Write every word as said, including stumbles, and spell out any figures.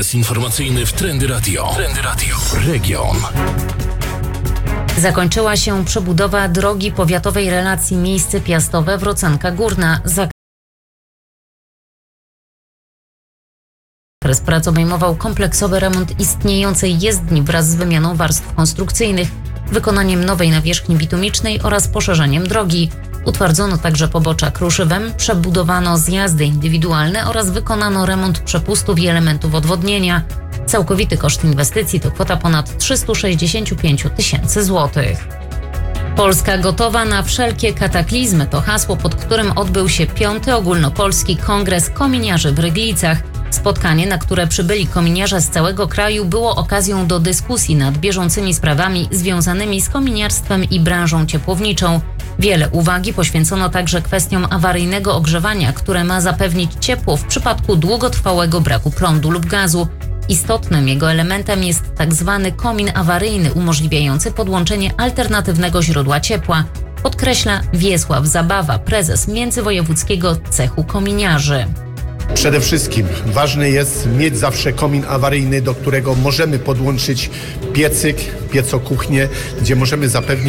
Czas informacyjny w Trendy Radio. Trendy Radio. Region. Zakończyła się przebudowa drogi powiatowej relacji miejsce Piastowe - Wrocanka Górna. Zakres prac obejmował kompleksowy remont istniejącej jezdni wraz z wymianą warstw konstrukcyjnych, wykonaniem nowej nawierzchni bitumicznej oraz poszerzeniem drogi. Utwardzono także pobocze kruszywem, przebudowano zjazdy indywidualne oraz wykonano remont przepustów i elementów odwodnienia. Całkowity koszt inwestycji to kwota ponad trzysta sześćdziesiąt pięć tysięcy złotych. Polska gotowa na wszelkie kataklizmy to hasło, pod którym odbył się piąty ogólnopolski kongres kominiarzy w Ryglicach. Spotkanie, na które przybyli kominiarze z całego kraju, było okazją do dyskusji nad bieżącymi sprawami związanymi z kominiarstwem i branżą ciepłowniczą. Wiele uwagi poświęcono także kwestiom awaryjnego ogrzewania, które ma zapewnić ciepło w przypadku długotrwałego braku prądu lub gazu. Istotnym jego elementem jest tak zwany komin awaryjny umożliwiający podłączenie alternatywnego źródła ciepła, podkreśla Wiesław Zabawa, prezes Międzywojewódzkiego Cechu Kominiarzy. Przede wszystkim ważne jest mieć zawsze komin awaryjny, do którego możemy podłączyć piecyk, piecokuchnię, gdzie możemy zapewnić